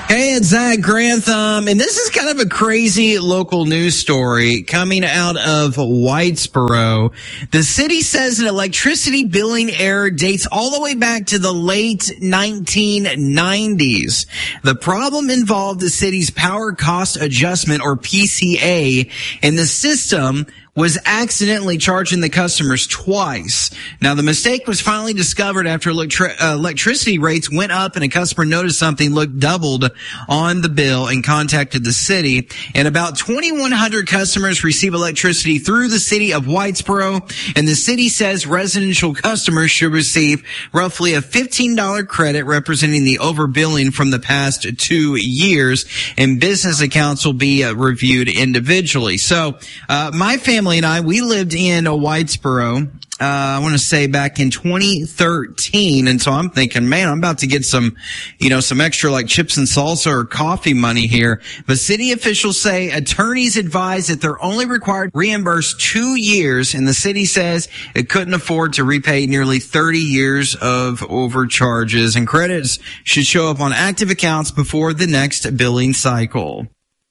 Hey, it's Zach Grantham, and this is kind of a crazy local news story coming out of Whitesboro. The city says an electricity billing error dates all the way back to the late 1990s. The problem involved the city's power cost adjustment, or PCA, and the system was accidentally charging the customers twice. Now, the mistake was finally discovered after electricity rates went up and a customer noticed something looked doubled on the bill and contacted the city. And about 2,100 customers receive electricity through the city of Whitesboro. And the city says residential customers should receive roughly a $15 credit representing the overbilling from the past 2 years. And business accounts will be reviewed individually. So, my family and I, we lived in Whitesboro, I want to say back in 2013. And so I'm thinking, man, I'm about to get some extra like chips and salsa or coffee money here. But city officials say attorneys advise that they're only required to reimburse 2 years. And the city says it couldn't afford to repay nearly 30 years of overcharges, and credits should show up on active accounts before the next billing cycle.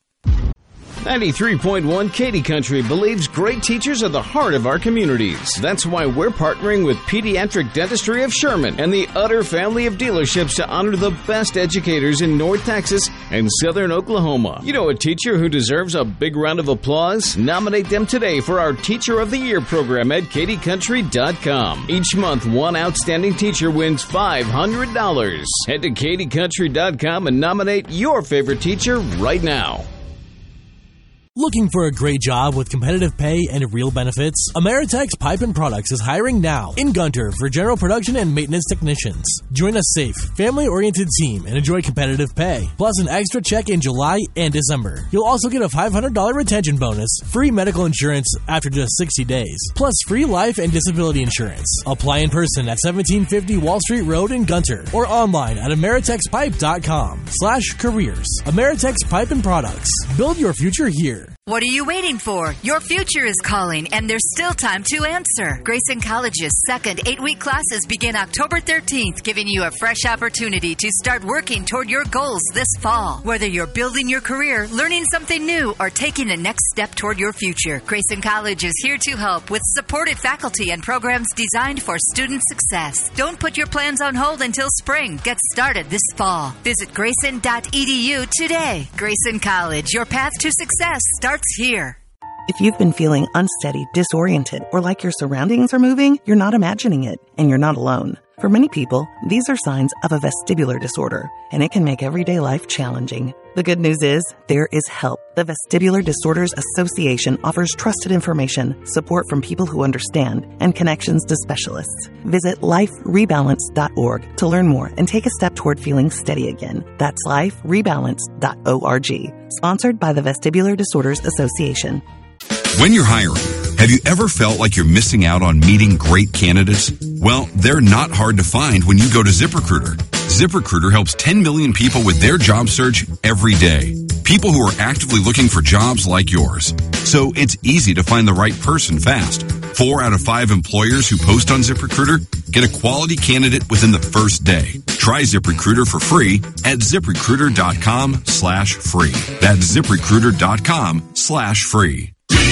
93.1 Katy Country believes great teachers are the heart of our communities. That's why we're partnering with Pediatric Dentistry of Sherman and the Utter family of dealerships to honor the best educators in North Texas and Southern Oklahoma. You know a teacher who deserves a big round of applause? Nominate them today for our Teacher of the Year program at katycountry.com. Each month, one outstanding teacher wins $500. Head to katycountry.com and nominate your favorite teacher right now. Looking for a great job with competitive pay and real benefits? Ameritex Pipe & Products is hiring now in Gunter for general production and maintenance technicians. Join a safe, family-oriented team and enjoy competitive pay, plus an extra check in July and December. You'll also get a $500 retention bonus, free medical insurance after just 60 days, plus free life and disability insurance. Apply in person at 1750 Wall Street Road in Gunter or online at ameritexpipe.com/careers. Ameritex Pipe & Products. Build your future here. What are you waiting for? Your future is calling, and there's still time to answer. Grayson College's second 8-week classes begin October 13th, giving you a fresh opportunity to start working toward your goals this fall. Whether you're building your career, learning something new, or taking the next step toward your future, Grayson College is here to help with supportive faculty and programs designed for student success. Don't put your plans on hold until spring. Get started this fall. Visit grayson.edu today. Grayson College, your path to success starts here. If you've been feeling unsteady, disoriented, or like your surroundings are moving, you're not imagining it, and you're not alone. For many people, these are signs of a vestibular disorder, and it can make everyday life challenging. The good news is, there is help. The Vestibular Disorders Association offers trusted information, support from people who understand, and connections to specialists. Visit liferebalance.org to learn more and take a step toward feeling steady again. That's liferebalance.org. Sponsored by the Vestibular Disorders Association. When you're hiring, have you ever felt like you're missing out on meeting great candidates? Well, they're not hard to find when you go to ZipRecruiter. ZipRecruiter helps 10 million people with their job search every day. People who are actively looking for jobs like yours. So it's easy to find the right person fast. 4 out of 5 employers who post on ZipRecruiter get a quality candidate within the first day. Try ZipRecruiter for free at ZipRecruiter.com/free. That's ZipRecruiter.com/free.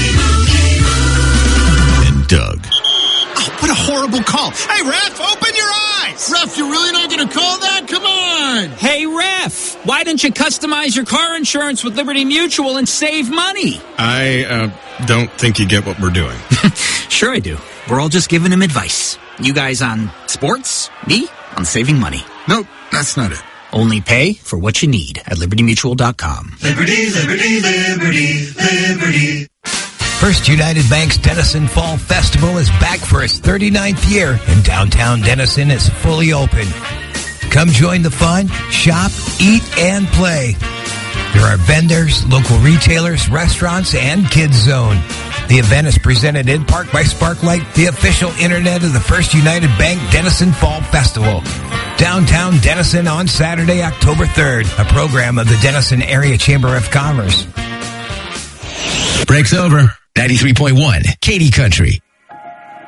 And Doug. Oh, what a horrible call. Hey, Ref, open your eyes. Ref, you're really not going to call that? Come on. Hey, Ref, why don't you customize your car insurance with Liberty Mutual and save money? I don't think you get what we're doing. Sure I do. We're all just giving him advice. You guys on sports, me on saving money. Nope, that's not it. Only pay for what you need at libertymutual.com. Liberty, liberty, liberty, liberty. First United Bank's Denison Fall Festival is back for its 39th year, and downtown Denison is fully open. Come join the fun, shop, eat, and play. There are vendors, local retailers, restaurants, and Kids Zone. The event is presented in part by Sparklight, the official internet of the First United Bank Denison Fall Festival. Downtown Denison on Saturday, October 3rd, a program of the Denison Area Chamber of Commerce. Break's over. 93.1 Katy Country.